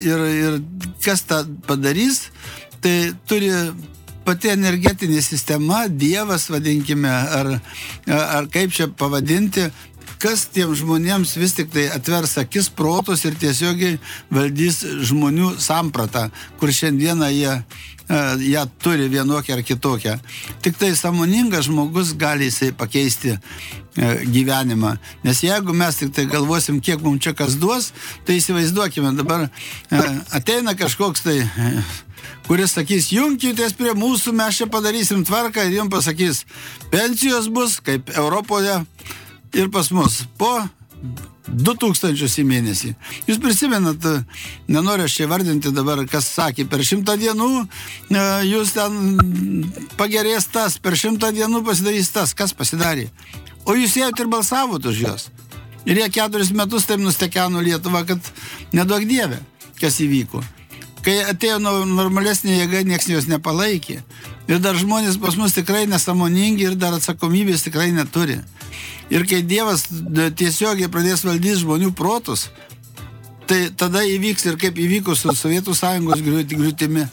Ir kas tą padarys, tai turi pati energetinė sistema, Dievas, vadinkime, ar kaip čia pavadinti, kas tiem žmonėms vis tik tai atvers akis, protus ir tiesiogiai valdys žmonių sampratą, kur šiandieną jie turi vienokią ar kitokią. Tik tai sąmoningas žmogus gali jisai pakeisti gyvenimą. Nes jeigu mes tik tai galvosim, kiek mums čia kas duos, tai įsivaizduokime, dabar ateina kažkoks tai, kuris sakys, junkitės prie mūsų, mes čia padarysim tvarką ir jums pasakys, pensijos bus kaip Europoje ir pas mus po 2000 į mėnesį. Jūs prisimenat, nenoriu aš čia vardinti dabar, kas sakė, per 100 dienų jūs ten pagerės tas, per 100 dienų pasidarys tas, kas pasidarė. O jūs ėjot ir balsavot už juos. Ir jie 4 metus taip nustekeno Lietuvą, kad neduok Dieve, kas įvyko. Kai atėjo normalesnė jėga, nieks jos nepalaikė. Ir dar žmonės pas mus tikrai nesąmoningi ir dar atsakomybės tikrai neturi. Ir kai Dievas tiesiogiai pradės valdyti žmonių protus, tai tada įvyks ir kaip įvyko su Sovietų Sąjungos griūtimi.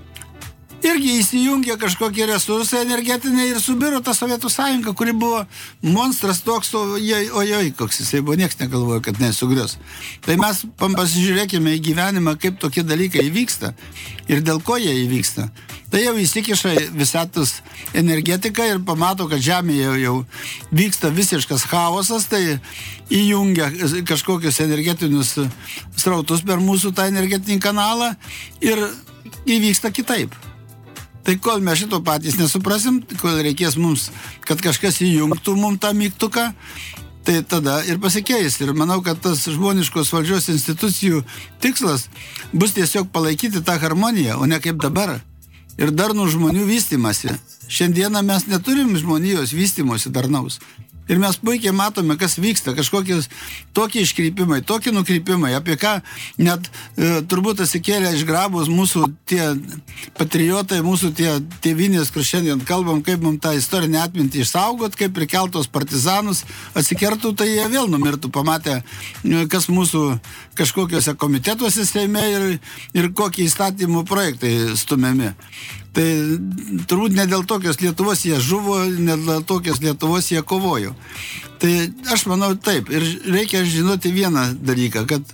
Irgi įsijungė kažkokie resursai energetiniai ir subiro tą Sovietų Sąjungą, kuri buvo monstras toks, ojoj, koks jisai buvo, nieks negalvoja, kad nesugrius. Tai mes pasižiūrėkime į gyvenimą, kaip tokie dalykai įvyksta ir dėl ko jie įvyksta. Tai jau įsikiša visatos energetika ir pamato, kad Žemėje jau vyksta visiškas chaosas, tai įjungia kažkokius energetinius srautus per mūsų tą energetinį kanalą ir įvyksta kitaip. Tai kol mes šito patys nesuprasim, kol reikės mums, kad kažkas įjungtų mums tą mygtuką, tai tada ir pasikeis. Ir manau, kad tas žmoniškos valdžios institucijų tikslas bus tiesiog palaikyti tą harmoniją, o ne kaip dabar. Ir darnų žmonių vystymasi. Šiandieną mes neturim žmonijos vystymosi darnaus. Ir mes puikiai matome, kas vyksta, kažkokios tokie iškreipimai, tokie nukreipimai, apie ką net turbūt atsikėlė iš grabus mūsų tie patriotai, mūsų tie tėvinės, kur šiandien kalbam, kaip mums tą istorinę atmintį išsaugot, kaip prikeltos partizanus atsikertų, tai jie vėl numirtų, pamatę, kas mūsų kažkokiuose komitetuose Seime ir kokie įstatymų projektai stumiami. Tai turbūt ne dėl tokios Lietuvos jie žuvo, ne dėl tokios Lietuvos jie kovojo. Tai aš manau taip. Ir reikia žinoti vieną dalyką, kad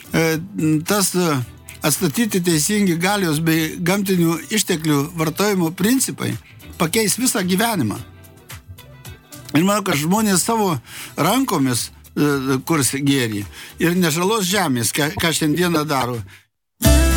tas atstatyti teisingi galios bei gamtinių išteklių vartojimo principai pakeis visą gyvenimą. Ir manau, kad žmonės savo rankomis kurs gėrį ir nežalos žemės, ką šiandieną daro.